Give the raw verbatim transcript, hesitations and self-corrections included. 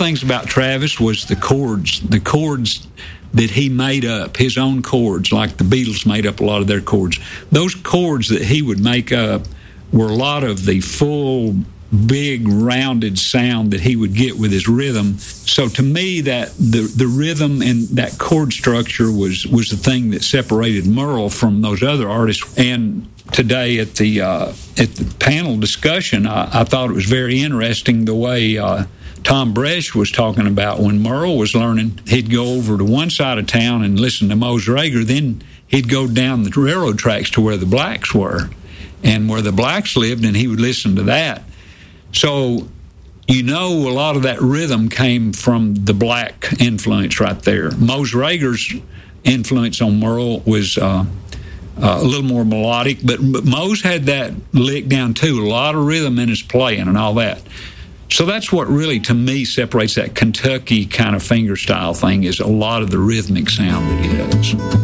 things about Travis was the chords, the chords that he made up, his own chords, like the Beatles made up a lot of their chords. Those chords that he would make up were a lot of the full, big, rounded sound that he would get with his rhythm. So to me, that the the rhythm and that chord structure was was the thing that separated Merle from those other artists. And today at the uh, at the panel discussion, I, I thought it was very interesting the way uh, Tom Bresch was talking about when Merle was learning. He'd go over to one side of town and listen to Mose Rager. Then he'd go down the railroad tracks to where the blacks were and where the blacks lived, and he would listen to that. So, you know, a lot of that rhythm came from the black influence right there. Mose Rager's influence on Merle was uh, uh, a little more melodic, but, but Mose had that lick down too, a lot of rhythm in his playing and all that. So that's what really, to me, separates that Kentucky kind of finger style thing, is a lot of the rhythmic sound that he has.